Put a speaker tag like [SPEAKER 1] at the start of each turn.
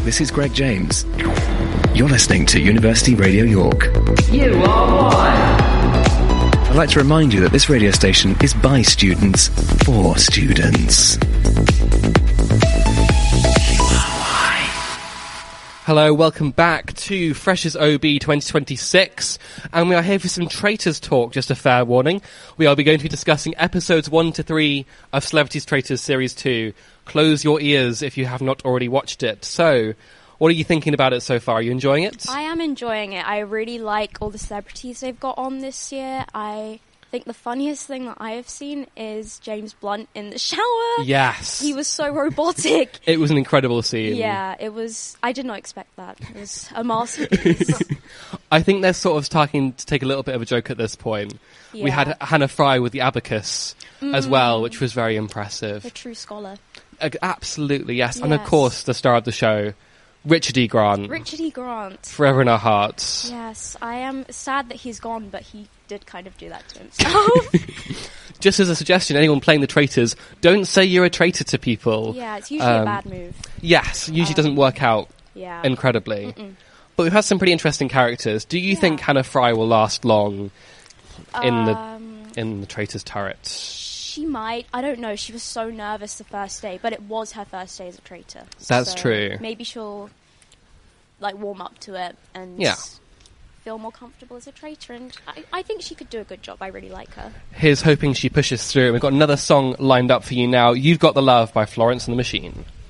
[SPEAKER 1] this is Greg James. You're listening to University Radio York.
[SPEAKER 2] You are one.
[SPEAKER 1] I'd like to remind you that this radio station is by students, for students.
[SPEAKER 3] Hello, welcome back to Freshers OB 2026, and we are here for some Traitors talk, just a fair warning. We are going to be discussing episodes 1 to 3 of Celebrities Traitors Series 2. Close your ears if you have not already watched it. So, what are you thinking about it so far? Are you enjoying it?
[SPEAKER 4] I am enjoying it. I really like all the celebrities they've got on this year. I think the funniest thing that I have seen is James Blunt in the shower.
[SPEAKER 3] Yes.
[SPEAKER 4] He was so robotic.
[SPEAKER 3] It was an incredible scene.
[SPEAKER 4] Yeah, it was. I did not expect that. It was a masterpiece.
[SPEAKER 3] I think they're sort of starting to take a little bit of a joke at this point.
[SPEAKER 4] Yeah.
[SPEAKER 3] We had Hannah Fry with the abacus as well, which was very impressive.
[SPEAKER 4] The true scholar.
[SPEAKER 3] Absolutely, yes. And of
[SPEAKER 4] Yes.
[SPEAKER 3] course, the star of the show, Richard E. Grant.
[SPEAKER 4] Richard E. Grant.
[SPEAKER 3] Forever in our hearts.
[SPEAKER 4] Yes, I am sad that he's gone, but he did kind of do that to himself.
[SPEAKER 3] Just as a suggestion, anyone playing the traitors, don't say you're a traitor to people.
[SPEAKER 4] Yeah, it's usually a bad move.
[SPEAKER 3] Yes, usually doesn't work out
[SPEAKER 4] Yeah.
[SPEAKER 3] incredibly. But we've had some pretty interesting characters. Do you think Hannah Fry will last long in the traitors turret?
[SPEAKER 4] She might. I don't know. She was so nervous the first day, but it was her first day as a traitor.
[SPEAKER 3] That's
[SPEAKER 4] So
[SPEAKER 3] true.
[SPEAKER 4] Maybe she'll warm up to it and feel more comfortable as a traitor. And I think she could do a good job. I really like her.
[SPEAKER 3] Here's hoping she pushes through. We've got another song lined up for you now. You've Got the Love by Florence and the Machine.